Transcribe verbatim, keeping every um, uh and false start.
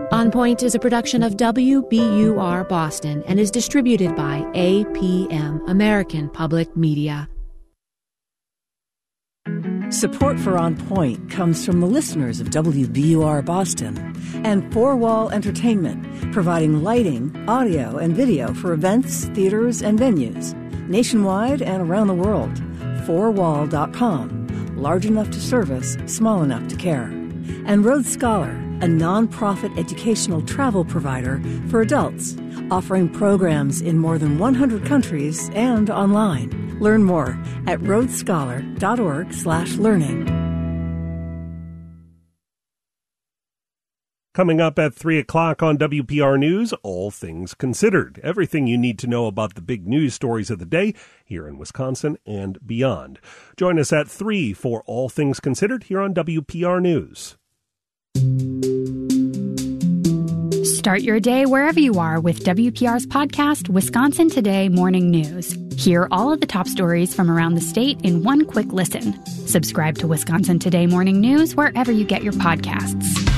On Point is a production of W B U R Boston and is distributed by A P M, American Public Media. Support for On Point comes from the listeners of W B U R Boston and Four Wall Entertainment, providing lighting, audio, and video for events, theaters, and venues, nationwide and around the world. four wall dot com, large enough to service, small enough to care. And Rhodes Scholar, a nonprofit educational travel provider for adults, offering programs in more than one hundred countries and online. Learn more at rhodes scholar dot org slash learning. Coming up at three o'clock on W P R News, All Things Considered. Everything you need to know about the big news stories of the day here in Wisconsin and beyond. Join us at three for All Things Considered here on W P R News. Start your day wherever you are with W P R's podcast, Wisconsin Today Morning News. Hear all of the top stories from around the state in one quick listen. Subscribe to Wisconsin Today Morning News wherever you get your podcasts.